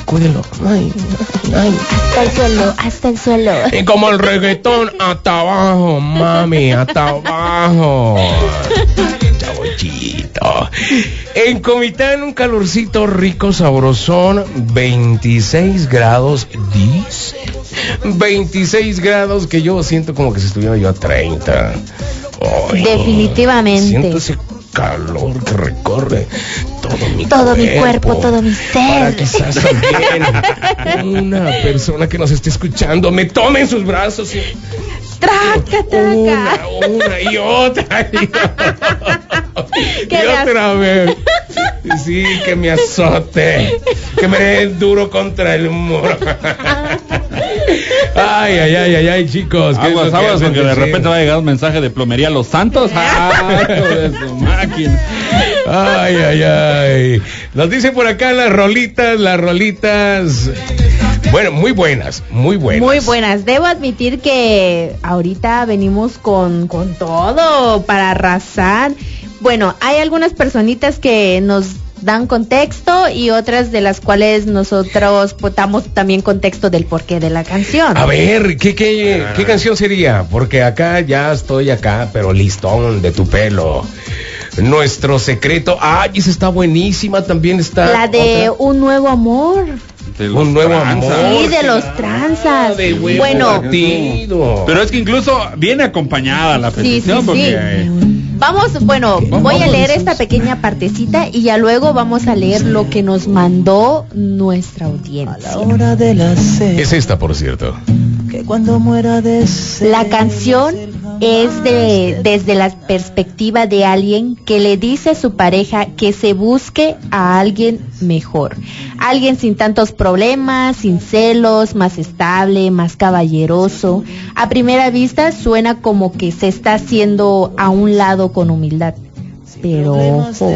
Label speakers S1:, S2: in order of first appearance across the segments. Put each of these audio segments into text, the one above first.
S1: cuelo. Ay.
S2: Hasta el suelo.
S1: Y como el reggaetón, hasta abajo, mami, hasta abajo. Chabochito. En Comitán, un calorcito rico, sabrosón, 26 grados, dice. 26 grados que yo siento como que si estuviera yo a 30. Ay,
S2: definitivamente.
S1: Siento ese calor que recorre
S2: todo mi cuerpo, todo mi ser.
S1: Para quizás también una persona que nos esté escuchando me tome en sus brazos y...
S2: Traca.
S1: Una y otra. Y otra vez. Sí, que me azote. Que me dé duro contra el muro. Ay, chicos.
S3: Aguas, porque de repente va a llegar un mensaje de Plomería Los Santos. De su máquina.
S1: Ay. Nos dice por acá las rolitas. Bueno, muy buenas.
S2: Muy buenas. Debo admitir que ahorita venimos con todo para arrasar. Bueno, hay algunas personitas que nos dan contexto y otras de las cuales nosotros damos también contexto del porqué de la canción.
S1: A ver, ¿qué canción sería? Porque acá ya estoy pero listón de tu pelo. Nuestro secreto. Esa está buenísima. También está
S2: la de otra. Un nuevo amor.
S1: Un nuevo amor.
S2: Sí, de los tranzas.
S1: Bueno,
S3: pero es que incluso viene acompañada la petición.
S2: Sí.
S3: Porque
S2: voy a leer esta pequeña partecita y ya luego vamos a leer lo que nos mandó nuestra audiencia.
S4: A la hora de la sed,
S1: es esta, por cierto.
S4: Que cuando muera de sed,
S2: la canción es desde la perspectiva de alguien que le dice a su pareja que se busque a alguien mejor, alguien sin tantos problemas, sin celos, más estable, más caballeroso. A primera vista suena como que se está haciendo a un lado con humildad, pero ojo,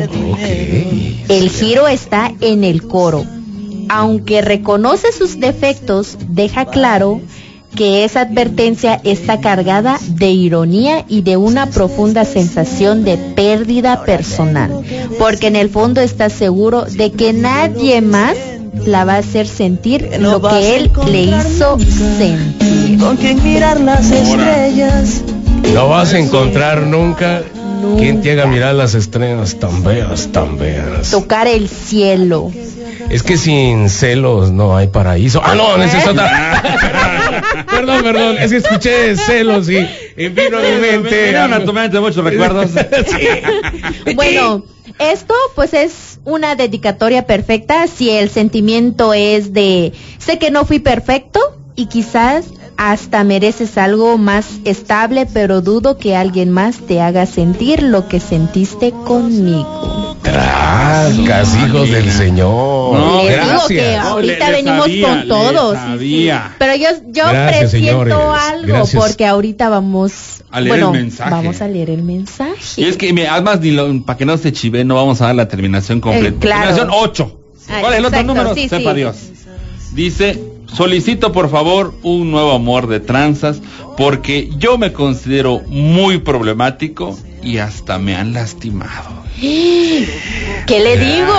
S2: el giro está en el coro. Aunque reconoce sus defectos, deja claro que esa advertencia está cargada de ironía y de una profunda sensación de pérdida personal, porque en el fondo está seguro de que nadie más la va a hacer sentir lo que él le hizo sentir.
S4: Con quien mirar las estrellas.
S1: No vas a encontrar nunca quien te haga mirar las estrellas tan bellas, tan bellas.
S2: Tocar el cielo.
S1: Es que sin celos no hay paraíso. No, esa es otra. Perdón, es que escuché celos y vino a mi mente.
S3: Vino a tu mente muchos recuerdos.
S1: Sí.
S2: Bueno, esto pues es una dedicatoria perfecta si el sentimiento es de sé que no fui perfecto y quizás hasta mereces algo más estable, pero dudo que alguien más te haga sentir lo que sentiste conmigo.
S1: Gracias, hijos del Señor.
S2: No, les digo que ahorita venimos con todos. Pero yo
S1: gracias,
S2: presiento
S1: señores.
S2: algo.
S1: Gracias.
S2: Porque ahorita vamos
S3: a leer el mensaje.
S2: Vamos a leer el mensaje.
S3: Y es que además para que no se chive, no vamos a dar la terminación completa.
S2: Claro.
S3: Terminación 8. ¿Cuál es el otro número?
S2: Sí,
S3: Sepa Dios. Dice: solicito por favor un nuevo amor de tranzas porque yo me considero muy problemático y hasta me han lastimado.
S2: ¿Qué le digo?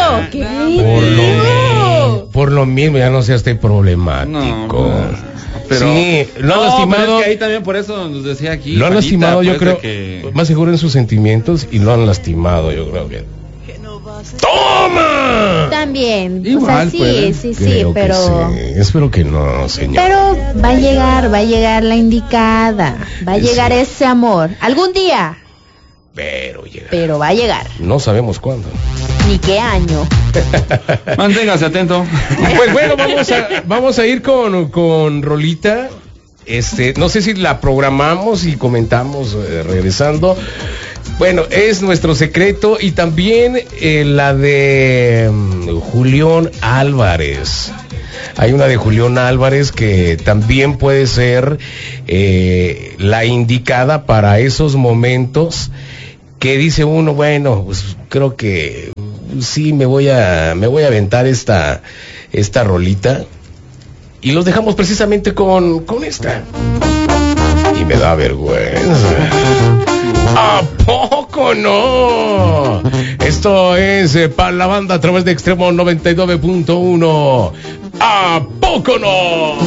S1: Por lo mismo, ya no seas problemático.
S3: No, pero
S1: sí, lo han lastimado.
S3: Pero es que ahí también por eso nos decía aquí.
S1: Lo han lastimado, yo creo,
S3: que...
S1: más seguro en sus sentimientos y lo han lastimado, yo creo que. ¡Toma!
S2: También.
S3: Igual,
S2: sí,
S1: pero sí. Espero que no, señor.
S2: Pero va a llegar la indicada. Va a llegar ese amor. Algún día. Pero va a llegar.
S1: No sabemos cuándo.
S2: Ni qué año.
S3: Manténgase atento.
S1: Pues bueno, vamos a ir con rolita. No sé si la programamos y comentamos regresando. Bueno, es nuestro secreto y también la de Julián Álvarez. Hay una de Julián Álvarez que también puede ser la indicada para esos momentos que dice uno, bueno, pues creo que sí me voy a aventar esta rolita y los dejamos precisamente con esta. Y me da vergüenza. ¿A poco no? Esto es para la banda a través de Extremo 99.1. ¿A poco no?